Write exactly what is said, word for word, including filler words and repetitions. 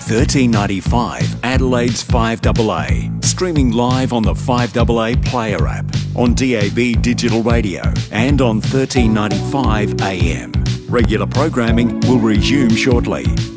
thirteen ninety-five Adelaide's five A A. Streaming live on the five A A Player app, on D A B digital radio and on thirteen ninety-five A M. Regular programming will resume shortly.